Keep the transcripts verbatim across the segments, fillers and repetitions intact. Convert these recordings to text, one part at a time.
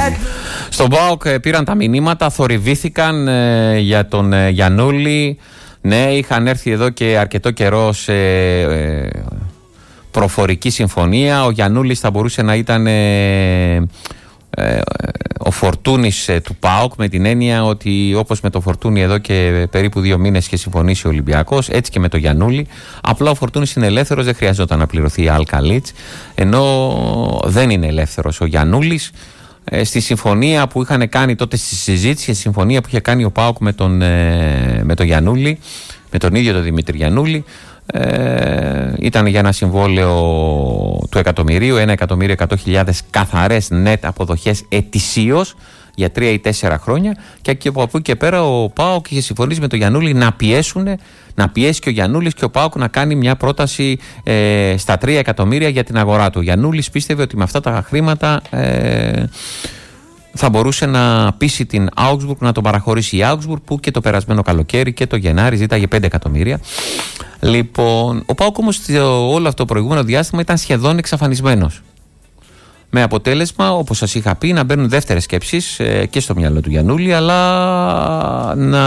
Στον ΠΑΟΚ πήραν τα μηνύματα, θορυβήθηκαν ε, για τον ε, Γιαννούλη. Ναι, είχαν έρθει εδώ και αρκετό καιρό σε ε, προφορική συμφωνία. Ο Γιαννούλης θα μπορούσε να ήταν ε, ε, ο Φορτούνης ε, του ΠΑΟΚ, με την έννοια ότι όπως με το Φορτούνη εδώ και περίπου δύο μήνες είχε συμφωνήσει ο Ολυμπιακός, έτσι και με το Γιαννούλη. Απλά ο Φορτούνης είναι ελεύθερος, δεν χρειαζόταν να πληρωθεί η Αλκαλίτς, ενώ δεν είναι ελεύθερος ο Γιαννούλης. Ε, στη συμφωνία που είχαν κάνει τότε στη συζήτηση, η συμφωνία που είχε κάνει ο ΠΑΟΚ με τον, ε, με τον Γιαννούλη, με τον ίδιο τον Δημήτρη Γιαννούλη, ε, ήταν για ένα συμβόλαιο του εκατομμυρίου, ένα εκατομμύριο εκατό χιλιάδες καθαρές νετ αποδοχές ετησίως για τρία ή τέσσερα χρόνια, και από εκεί και πέρα ο ΠΑΟΚ είχε συμφωνήσει με τον Γιαννούλη να πιέσουν, να πιέσει και ο Γιαννούλης και ο ΠΑΟΚ να κάνει μια πρόταση ε, στα τρία εκατομμύρια για την αγορά του. Ο Γιαννούλης πίστευε ότι με αυτά τα χρήματα ε, θα μπορούσε να πείσει την Augsburg να τον παραχωρήσει η Augsburg, που και το περασμένο καλοκαίρι και το Γενάρη ζήταγε πέντε εκατομμύρια. Λοιπόν, ο ΠΑΟΚ όμως όλο αυτό το προηγούμενο διάστημα ήταν σχεδόν εξαφανισμένος. Με αποτέλεσμα, όπως σας είχα πει, να μπαίνουν δεύτερες σκέψεις ε, και στο μυαλό του Γιαννούλη, αλλά να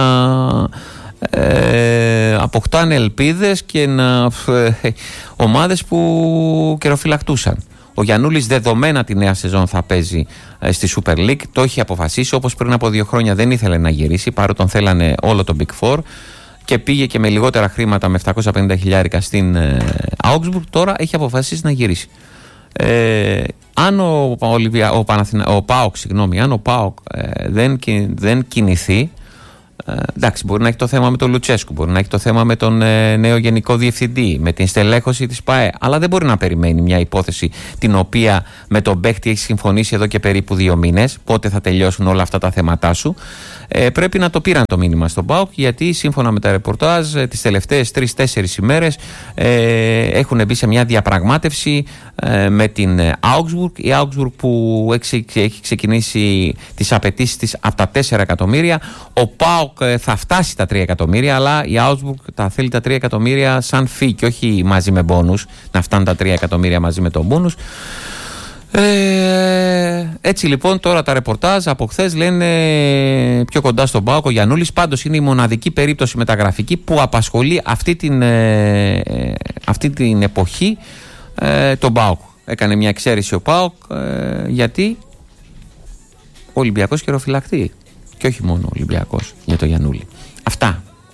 ε, αποκτάνε ελπίδες και να ε, ομάδες που καιροφυλακτούσαν. Ο Γιαννούλης δεδομένα τη νέα σεζόν θα παίζει ε, στη Super League, το έχει αποφασίσει, όπως πριν από δύο χρόνια δεν ήθελε να γυρίσει, παρότι τον θέλανε όλο το Big Four, και πήγε και με λιγότερα χρήματα, με επτακόσια πενήντα χιλιάρικα στην ε, Augsburg. Τώρα έχει αποφασίσει να γυρίσει. Ε, αν ο, Ολυμπια, ο, Παναθηνα, ο ΠΑΟΚ, συγγνώμη, αν ο ΠΑΟΚ ε, δεν, δεν κινηθεί, ε, εντάξει, μπορεί να έχει το θέμα με τον Λουτσέσκου, μπορεί να έχει το θέμα με τον ε, νέο γενικό διευθυντή, με την στελέχωση της ΠΑΕ, αλλά δεν μπορεί να περιμένει μια υπόθεση την οποία με τον παίχτη έχει συμφωνήσει εδώ και περίπου δύο μήνες, πότε θα τελειώσουν όλα αυτά τα θέματά σου. Ε, πρέπει να το πήραν το μήνυμα στον ΠΑΟΚ, γιατί σύμφωνα με τα ρεπορτάζ ε, τις τελευταίες τρεις τέσσερις ημέρες ε, έχουν μπει σε μια διαπραγμάτευση ε, με την Augsburg. Η Augsburg που έχει, έχει ξεκινήσει τις απαιτήσεις της από τα τέσσερα εκατομμύρια. Ο ΠΑΟΚ ε, θα φτάσει τα τρία εκατομμύρια, αλλά η Augsburg τα θέλει τα τρία εκατομμύρια σαν φύ και όχι μαζί με μπόνους, να φτάνουν τα τρία εκατομμύρια μαζί με τον μπόνους. Ε, έτσι λοιπόν τώρα τα ρεπορτάζ από χθες λένε πιο κοντά στον ΠΑΟΚ ο Γιαννούλης. Πάντως είναι η μοναδική περίπτωση μεταγραφική που απασχολεί αυτή την, ε, αυτή την εποχή ε, τον ΠΑΟΚ. Έκανε μια εξαίρεση ο ΠΑΟΚ ε, γιατί ο Ολυμπιακός καιροφυλακτεί, και όχι μόνο ο Ολυμπιακός για το Γιαννούλη. Αυτά.